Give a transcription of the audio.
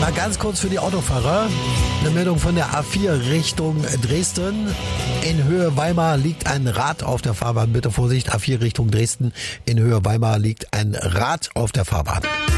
Mal ganz kurz für die Autofahrer. Eine Meldung von der A4 Richtung Dresden. In Höhe Weimar liegt ein Rad auf der Fahrbahn. Bitte Vorsicht, A4 Richtung Dresden. In Höhe Weimar liegt ein Rad auf der Fahrbahn.